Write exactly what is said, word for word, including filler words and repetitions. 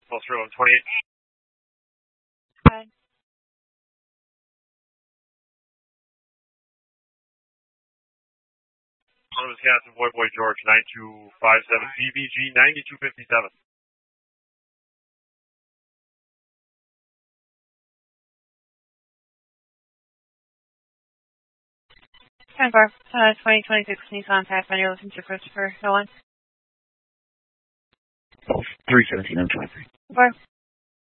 Pulse three eleven twenty-eight. Hi. Wisconsin, Boy Boy George, nine two five seven, B B G ninety-two fifty-seven. ten four, uh, twenty twenty-six Nissan Pathfinder, looking to Christopher. No one. three seventeen, I'm twenty-three. Four.